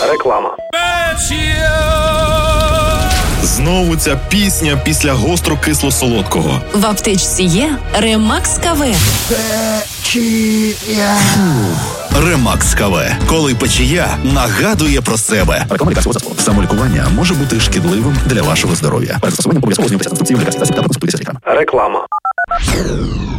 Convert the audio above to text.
Реклама. Знову ця пісня після гостро-кисло-солодкого. В аптечці є Ремакс КВ. Ремакс КВ. Коли печія нагадує про себе. Реклама лікарського засобу. Самолікування може бути шкідливим для вашого здоров'я. Перед застосуванням обов'язково ознайомтеся з інструкцією лікарських засобів та проконсультуйтеся з лікарем. Реклама.